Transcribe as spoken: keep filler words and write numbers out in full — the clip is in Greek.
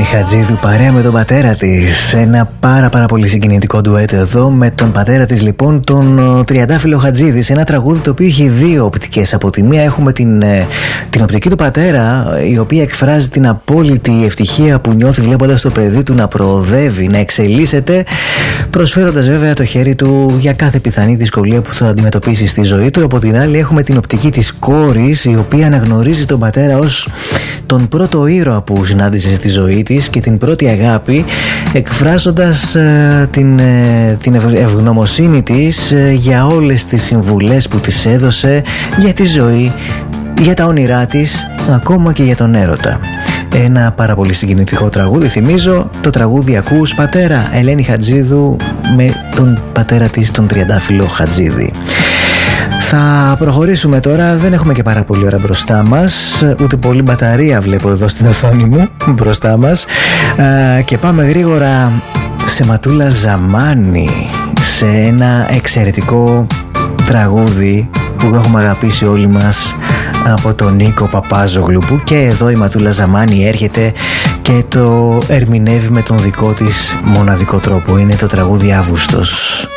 Ελένη Χατζίδου παρέα με τον πατέρα της. Ένα πάρα πάρα πολύ συγκινητικό ντουέτο εδώ με τον πατέρα της, λοιπόν, τον Τριαντάφυλλο Χατζίδη. Σε ένα τραγούδι το οποίο έχει δύο οπτικές. Από τη μία έχουμε την, την οπτική του πατέρα, η οποία εκφράζει την απόλυτη ευτυχία που νιώθει βλέποντας το παιδί του να προοδεύει, να εξελίσσεται, προσφέροντας βέβαια το χέρι του για κάθε πιθανή δυσκολία που θα αντιμετωπίσει στη ζωή του. Από την άλλη έχουμε την οπτική της κόρης, η οποία αναγνωρίζει τον πατέρα ως τον πρώτο ήρωα που συνάντησε στη ζωή της και την πρώτη αγάπη, εκφράζοντας ε, την, ε, την ευγνωμοσύνη της ε, για όλες τις συμβουλές που της έδωσε για τη ζωή, για τα όνειρά της, ακόμα και για τον έρωτα. Ένα πάρα πολύ συγκινητικό τραγούδι. Θυμίζω, το τραγούδι «Ακούς πατέρα», Ελένη Χατζίδου με τον πατέρα της, τον Τριαντάφυλλο Χατζίδη. Θα προχωρήσουμε τώρα, δεν έχουμε και πάρα πολύ ώρα μπροστά μας, ούτε πολύ μπαταρία βλέπω εδώ στην οθόνη μου μπροστά μας, και πάμε γρήγορα σε Ματούλα Ζαμάνη, σε ένα εξαιρετικό τραγούδι που έχουμε αγαπήσει όλοι μας από τον Νίκο Παπάζογλου, που και εδώ η Ματούλα Ζαμάνη έρχεται και το ερμηνεύει με τον δικό της μοναδικό τρόπο. Είναι το τραγούδι «Αύγουστος».